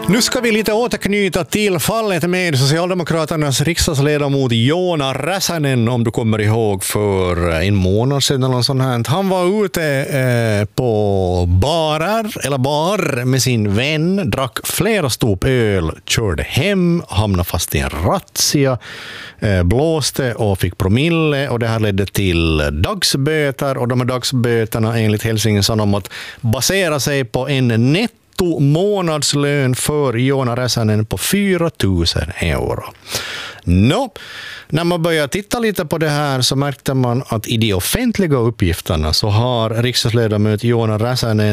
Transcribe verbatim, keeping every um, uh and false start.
Nu ska vi lite återknyta till fallet med Socialdemokraternas riksdagsledamot Joona Räsänen, om du kommer ihåg, för en månad sedan eller sånt här. Han var ute eh, på barer eller bar med sin vän, drack flera stop öl, körde hem, hamnade fast i en razzia, eh, blåste och fick promille, och det här ledde till dagsböter, och de här dagsböterna enligt Helsingin Sanomat basera sig på en net månadslön för Joona Räsänen på fyra tusen euro. Nå, när man börjar titta lite på det här så märkte man att i de offentliga uppgifterna så har riksdagsledamot Joona Räsänen